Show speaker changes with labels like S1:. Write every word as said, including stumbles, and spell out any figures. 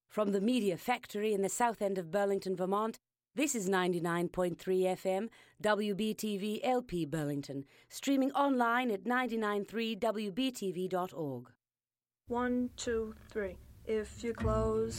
S1: From the Media Factory in the south end of Burlington, Vermont, this is ninety-nine point three F M, W B T V L P Burlington, streaming online at nine nine three W B T V dot org.
S2: One, two, three. If you close